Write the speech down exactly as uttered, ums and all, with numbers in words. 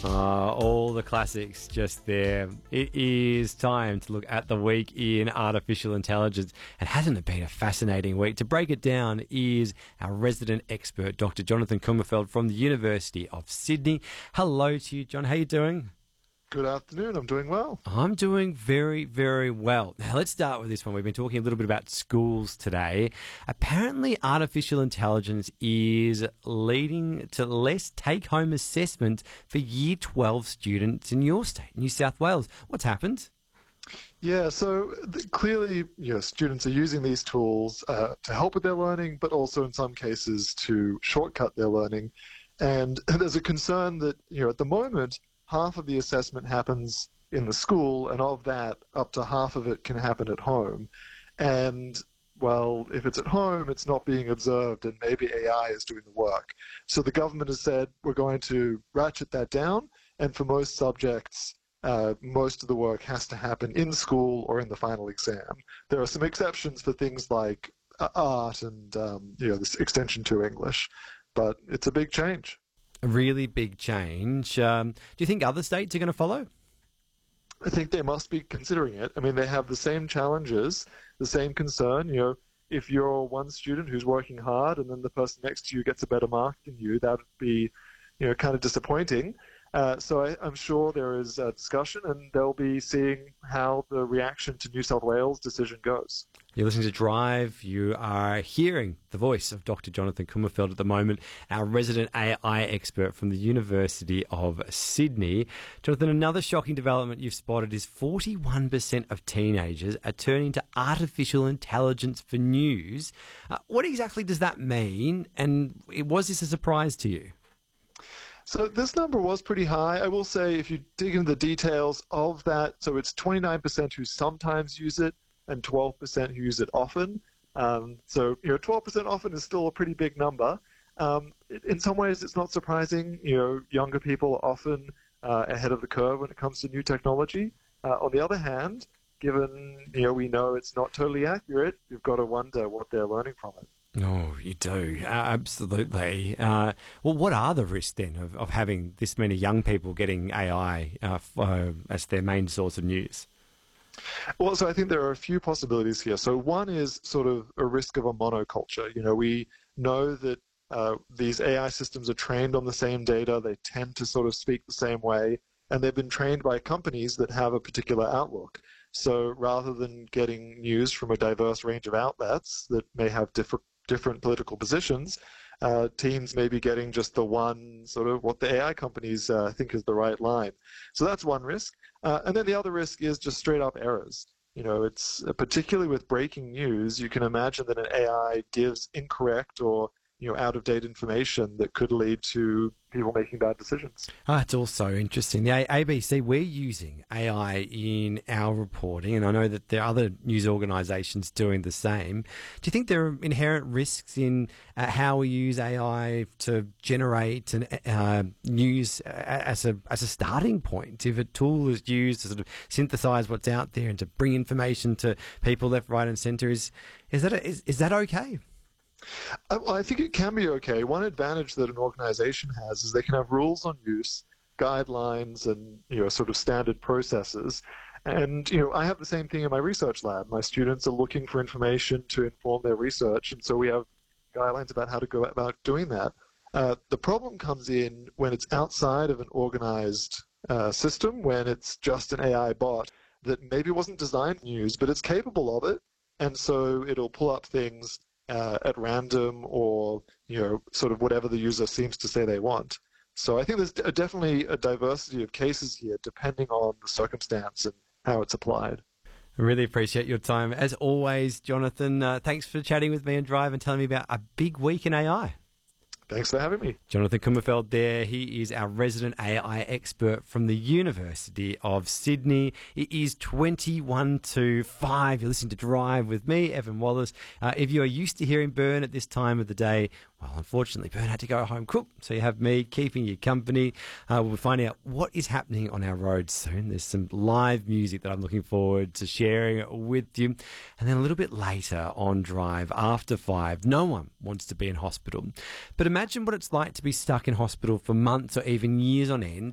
Uh, all the classics just there. It is time to look at the week in artificial intelligence. And hasn't it been a fascinating week? To break it down is our resident expert, Doctor Jonathan Kummerfeld from the University of Sydney. Hello to you, John. How are you doing? Good afternoon. I'm doing well. I'm doing very, very well. Now, let's start with this one. We've been talking a little bit about schools today. Apparently, artificial intelligence is leading to less take-home assessment for Year twelve students in your state, New South Wales. What's happened? Yeah, so th- clearly, you know, students are using these tools uh, to help with their learning, but also in some cases to shortcut their learning. And there's a concern that, you know, at the moment, half of the assessment happens in the school, and of that, up to half of it can happen at home. And, well, if it's at home, it's not being observed, and maybe A I is doing the work. So the government has said, we're going to ratchet that down, and for most subjects, uh, most of the work has to happen in school or in the final exam. There are some exceptions for things like uh, art and, um, you know, this extension to English, but it's a big change. A really big change. Um, do you think other states are going to follow? I think they must be considering it. I mean, they have the same challenges, the same concern. You know, if you're one student who's working hard and then the person next to you gets a better mark than you, that would be, you know, kind of disappointing. Uh, so I, I'm sure there is a discussion, and they'll be seeing how the reaction to New South Wales' decision goes. You're listening to Drive. You are hearing the voice of Doctor Jonathan Kummerfeld at the moment, our resident A I expert from the University of Sydney. Jonathan, another shocking development you've spotted is forty-one percent of teenagers are turning to artificial intelligence for news. Uh, what exactly does that mean, and was this a surprise to you? So this number was pretty high. I will say, if you dig into the details of that, so it's twenty-nine percent who sometimes use it and twelve percent who use it often. Um, so, you know, twelve percent often is still a pretty big number. Um, in some ways, it's not surprising. You know, younger people are often uh, ahead of the curve when it comes to new technology. Uh, on the other hand, given, you know, we know it's not totally accurate, you've got to wonder what they're learning from it. Oh, you do. Uh, absolutely. Uh, well, what are the risks then of, of having this many young people getting A I uh, f- uh, as their main source of news? Well, so I think there are a few possibilities here. So one is sort of a risk of a monoculture. You know, we know that uh, these A I systems are trained on the same data. They tend to sort of speak the same way, and they've been trained by companies that have a particular outlook. So rather than getting news from a diverse range of outlets that may have different different political positions, uh, teams may be getting just the one sort of what the A I companies uh, think is the right line. So that's one risk. Uh, and then the other risk is just straight up errors. You know, it's uh, particularly with breaking news, you can imagine that an A I gives incorrect or, you know, out of date information that could lead to people making bad decisions. Oh, it's also interesting. The A B C, we're using A I in our reporting, and I know that there are other news organisations doing the same. Do you think there are inherent risks in uh, how we use A I to generate an, uh, news as a as a starting point? If a tool is used to sort of synthesise what's out there and to bring information to people left, right, and centre, is is that a, is, is that okay? Uh, well, I think it can be okay. One advantage that an organization has is they can have rules on use, guidelines, and, you know, sort of standard processes. And, you know, I have the same thing in my research lab. My students are looking for information to inform their research, and so we have guidelines about how to go about doing that. Uh, the problem comes in when it's outside of an organized uh, system, when it's just an A I bot that maybe wasn't designed for news, but it's capable of it, and so it'll pull up things Uh, at random, or, you know, sort of whatever the user seems to say they want. So I think there's d- definitely a diversity of cases here, depending on the circumstance and how it's applied. I really appreciate your time. As always, Jonathan, uh, thanks for chatting with me on Drive and telling me about a big week in A I. Thanks for having me. Jonathan Kummerfeld there. He is our resident A I expert from the University of Sydney. It is twenty-one to five. You're listening to Drive with me, Evan Wallace. Uh, if you are used to hearing Bern at this time of the day, well, unfortunately, Bern had to go home cook, so you have me keeping you company. Uh, we'll find out what is happening on our roads soon. There's some live music that I'm looking forward to sharing with you. And then a little bit later on Drive, after five, no one wants to be in hospital. But imagine what it's like to be stuck in hospital for months or even years on end